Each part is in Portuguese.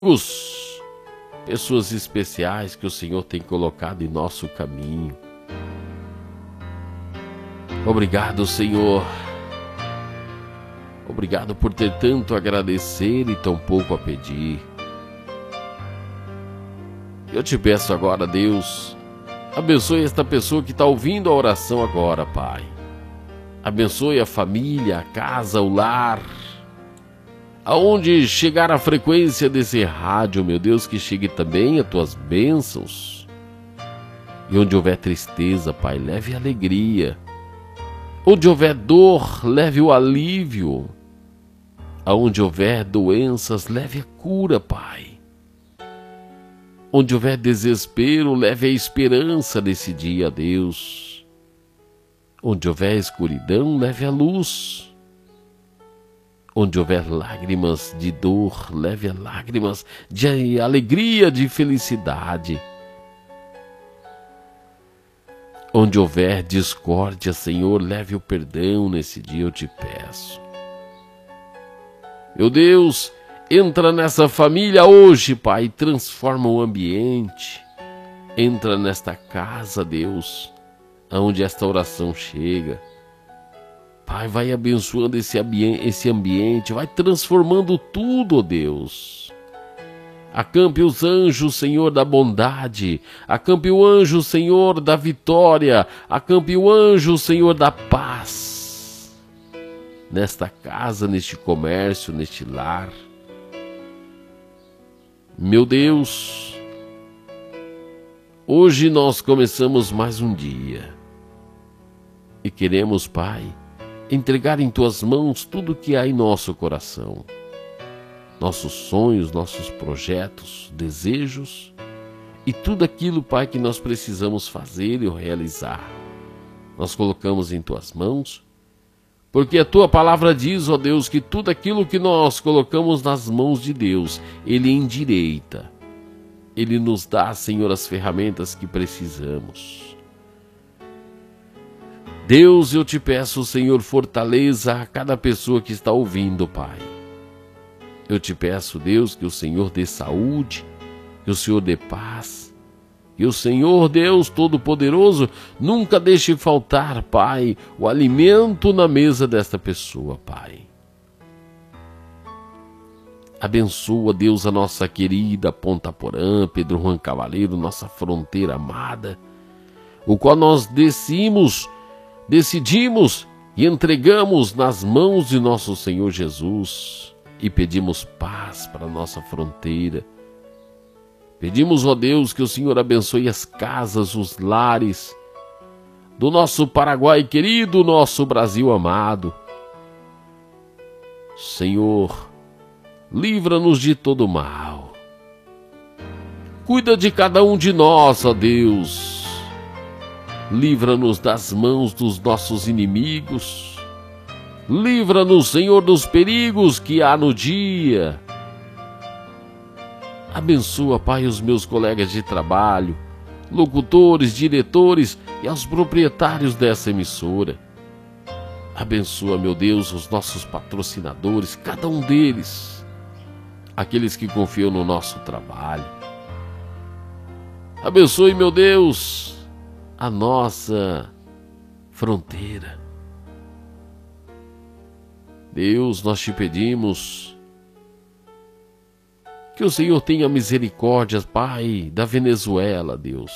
Os pessoas especiais que o Senhor tem colocado em nosso caminho. Obrigado, Senhor. Obrigado por ter tanto a agradecer e tão pouco a pedir. Eu te peço agora, Deus, abençoe esta pessoa que está ouvindo a oração agora, Pai. Abençoe a família, a casa, o lar. Aonde chegar a frequência desse rádio, meu Deus, que chegue também as tuas bênçãos. E onde houver tristeza, Pai, leve alegria. Onde houver dor, leve o alívio. Aonde houver doenças, leve a cura, Pai. Onde houver desespero, leve a esperança nesse dia, Deus. Onde houver escuridão, leve a luz. Onde houver lágrimas de dor, leve a lágrimas de alegria, de felicidade. Onde houver discórdia, Senhor, leve o perdão nesse dia, eu te peço. Meu Deus, entra nessa família hoje, Pai, transforma o ambiente. Entra nesta casa, Deus, aonde esta oração chega. Pai, vai abençoando esse ambiente, vai transformando tudo, ó Deus. Acampe os anjos, Senhor, da bondade. Acampe o anjo, Senhor, da vitória. Acampe o anjo, Senhor, da paz. Nesta casa, neste comércio, neste lar. Meu Deus, hoje nós começamos mais um dia. E queremos, Pai, entregar em tuas mãos tudo que há em nosso coração. Nossos sonhos, nossos projetos, desejos e tudo aquilo, Pai, que nós precisamos fazer e realizar. Nós colocamos em tuas mãos, porque a tua palavra diz, ó Deus, que tudo aquilo que nós colocamos nas mãos de Deus, Ele endireita. Ele nos dá, Senhor, as ferramentas que precisamos. Deus, eu te peço, Senhor, fortaleça a cada pessoa que está ouvindo, Pai. Eu te peço, Deus, que o Senhor dê saúde, que o Senhor dê paz, que o Senhor, Deus Todo-Poderoso, nunca deixe faltar, Pai, o alimento na mesa desta pessoa, Pai. Abençoa, Deus, a nossa querida Ponta Porã, Pedro Juan Cavaleiro, nossa fronteira amada, o qual nós decidimos e entregamos nas mãos de nosso Senhor Jesus e pedimos paz para a nossa fronteira. Pedimos, ó Deus, que o Senhor abençoe as casas, os lares do nosso Paraguai querido, nosso Brasil amado. Senhor, livra-nos de todo mal. Cuida de cada um de nós, ó Deus. Livra-nos das mãos dos nossos inimigos. Livra-nos, Senhor, dos perigos que há no dia. Abençoa, Pai, os meus colegas de trabalho, locutores, diretores e aos proprietários dessa emissora. Abençoa, meu Deus, os nossos patrocinadores, cada um deles, aqueles que confiam no nosso trabalho. Abençoe, meu Deus, a nossa fronteira. Deus, nós te pedimos que o Senhor tenha misericórdia, Pai, da Venezuela, Deus.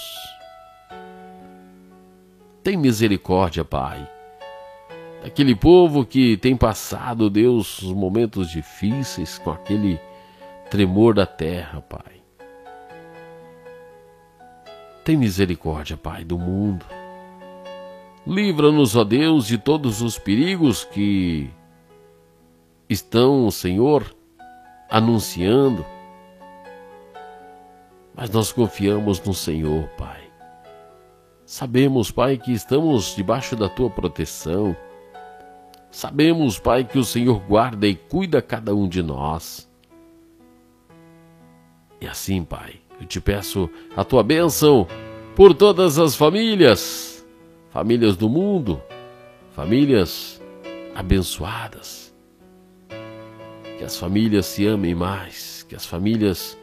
Tem misericórdia, Pai, daquele povo que tem passado, Deus, os momentos difíceis com aquele tremor da terra, Pai. Tem misericórdia, Pai, do mundo. Livra-nos, ó Deus, de todos os perigos que estão, Senhor, anunciando. Mas nós confiamos no Senhor, Pai. Sabemos, Pai, que estamos debaixo da Tua proteção. Sabemos, Pai, que o Senhor guarda e cuida cada um de nós. E assim, Pai, eu te peço a Tua bênção por todas as famílias, famílias do mundo, famílias abençoadas. Que as famílias se amem mais, que as famílias